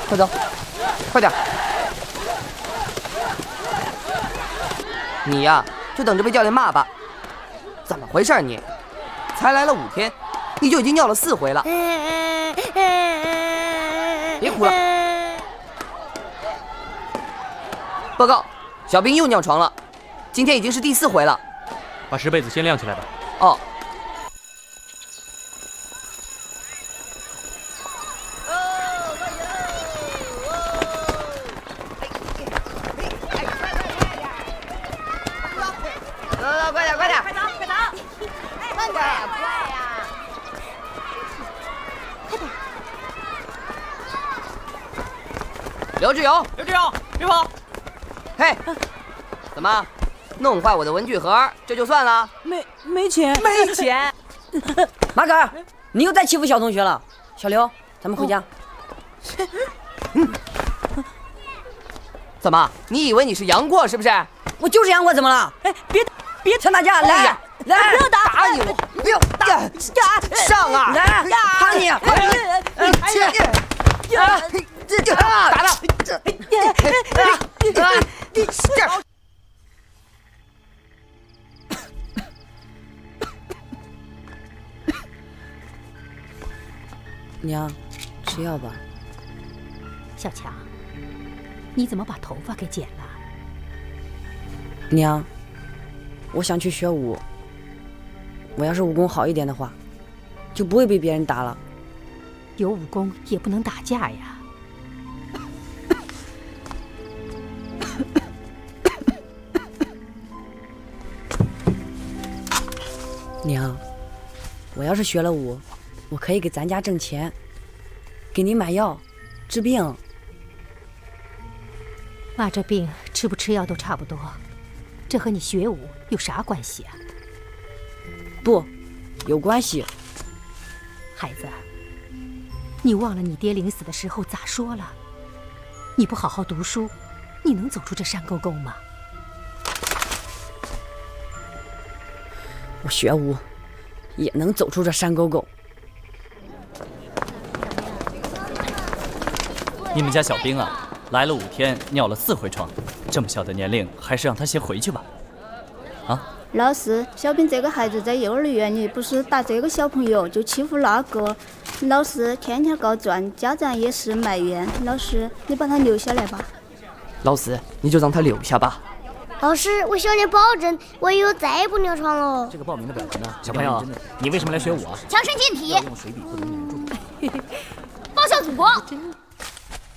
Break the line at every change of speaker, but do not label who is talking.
快走，快点！你呀，就等着被教练骂吧。怎么回事你？才来了5天，你就已经尿了4回了。别哭了。报告，小兵又尿床了，今天已经是第4回了。
把湿被子先晾起来吧。
哦。 刘志勇，
刘志勇，别跑！
嘿，怎么弄坏我的文具盒，这就算了？
没钱，没钱！
马杆，你又在欺负小同学了。小刘，咱们回家。
怎么？你以为你是杨过是不是？
我就是杨过，怎么了？
哎，别
想打架，来来，
不要打！
打你我！不要打！上啊！
来，打你！
打他！
娘，吃药吧。
小强，你怎么把头发给剪了？
娘，我想去学武。我要是武功好一点的话，就不会被别人打了。
有武功也不能打架呀。
娘，我要是学了武，我可以给咱家挣钱，给你买药、治病。
妈，这病吃不吃药都差不多，这和你学武有啥关系啊？
不，有关系。
孩子，你忘了你爹临死的时候咋说了？你不好好读书，你能走出这山沟沟吗？
我学武也能走出这山沟沟。
你们家小兵啊，来了5天，尿了4回床，这么小的年龄，还是让他先回去吧。啊？
老师，小兵这个孩子在幼儿园里不是打这个小朋友就欺负那个，老师天天告状，家长也是埋怨。老师，你把他留下来吧。
老师，你就让他留下吧。
老师，我向你保证，我以后再也不尿床了。
这个报名的表格呢？小朋友，你为什么来学武啊？
强身健体，
用水笔不能粘住。
报效祖国。